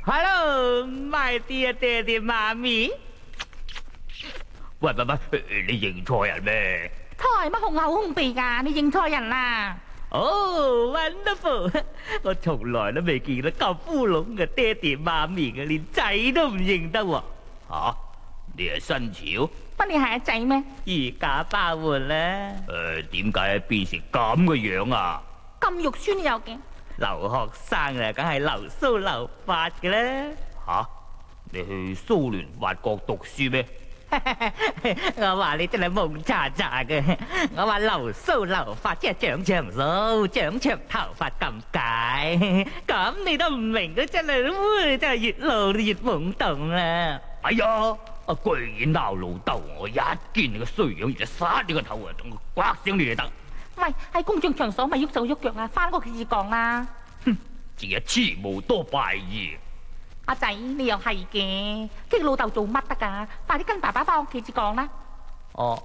Hello，my dear 爹哋媽咪。 喂，你認錯人咩？ 台乜紅口紅鼻㗎？你認錯人啦！ 哦，wonderful！我從來都未見到咁烏龍嘅爹哋媽咪嘅，連仔都唔認得喎。 吓，你係新潮？ 乜你係阿仔咩？ 如假包換啦！ 點解變成咁嘅樣啊？ 咁肉酸有嘅？ 留學生啊，梗係留鬚留髮嘅啦。 吓，你去蘇聯法國讀書咩？ 我話你真係蒙查查嘅，我話留鬚留髮即係長長鬚、長長頭髮咁解，咁你都唔明嘅真係，真係越老越懵懂啦！ 哎呀，居然鬧老豆，我一見你個衰樣，就殺你個頭啊！等我刮醒你就得。 喂，喺公眾場所咪喐手喐腳啊！翻屋企至講啦。 哼，只係痴無多敗兒。 阿仔，你又係嘅，激老豆做乜得噶？快啲跟爸爸翻屋企至講啦。 哦。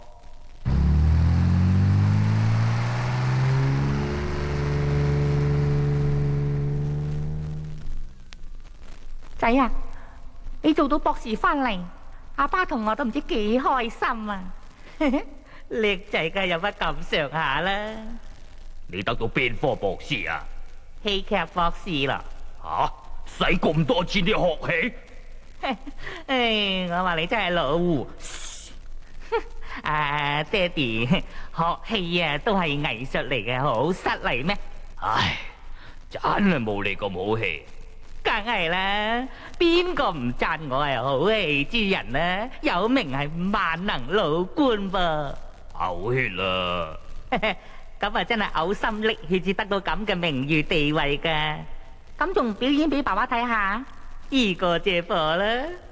仔啊，你做到博士翻嚟，阿爸同我都唔知幾開心啊！ 叻仔梗係有乜咁上下啦？ 你得到邊科博士啊？ 戲劇博士啦。 吓？使咁多錢啲學戲？ 我話你真係老胡。爹哋，學戲啊都係藝術嚟嘅，好失禮咩？ 唉，真係冇你咁好戲。 梗係啦，邊個唔讚我係好戲之人呢？有名係萬能老倌噃。 嘔血啦！ 咁啊真係嘔心瀝血至得到咁嘅名譽地位噶。 咁仲表演俾爸爸睇下？ 依個借火啦！